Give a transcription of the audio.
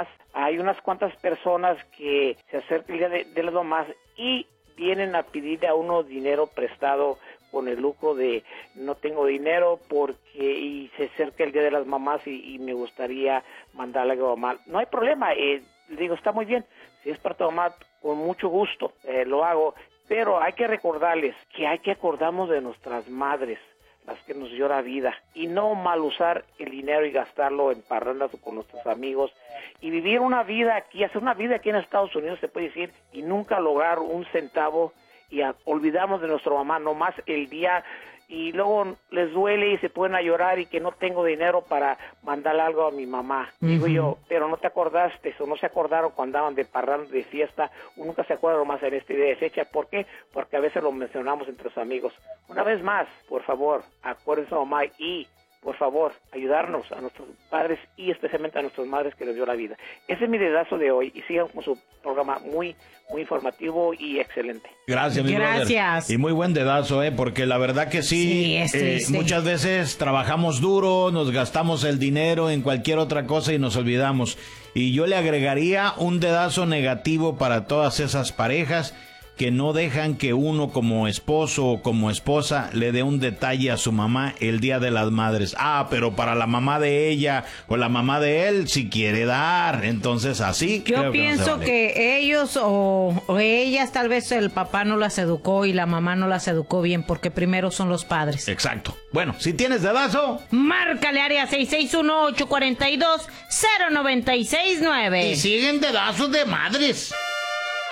mamás, hay unas cuantas personas que se acercan el día de las mamás y vienen a pedirle a uno dinero prestado con el lucro de no tengo dinero y se acerca el día de las mamás y me gustaría mandarle algo a mamá. No hay problema, digo, está muy bien, si es para tu mamá, con mucho gusto lo hago, pero hay que recordarles que hay que acordarnos de nuestras madres, las que nos dio la vida, y no mal usar el dinero y gastarlo en parrandas o con nuestros amigos, y vivir una vida aquí, hacer una vida aquí en Estados Unidos, se puede decir, y nunca lograr un centavo, y olvidamos de nuestra mamá nomás el día, y luego les duele y se ponen a llorar y que no tengo dinero para mandarle algo a mi mamá. Digo yo, pero no te acordaste o no se acordaron cuando andaban de parranda, de fiesta, uno nunca se acuerda nomás en esta idea de fecha. ¿Por qué? Porque a veces lo mencionamos entre los amigos. Una vez más, por favor, acuérdense a mamá y por favor, ayudarnos a nuestros padres y especialmente a nuestras madres que les dio la vida. Ese es mi dedazo de hoy y sigan con su programa muy informativo y excelente. Gracias, mi brother. Y muy buen dedazo, porque la verdad que sí, muchas veces trabajamos duro, nos gastamos el dinero en cualquier otra cosa y nos olvidamos. Y yo le agregaría un dedazo negativo para todas esas parejas que no dejan que uno como esposo o como esposa le dé un detalle a su mamá el Día de las Madres. Pero para la mamá de ella o la mamá de él, si quiere dar, entonces así. Yo pienso que ellos o ellas, tal vez el papá no las educó y la mamá no las educó bien, porque primero son los padres. Exacto. Bueno, si tienes dedazo, márcale área 661-842-0969. Y siguen dedazos de madres.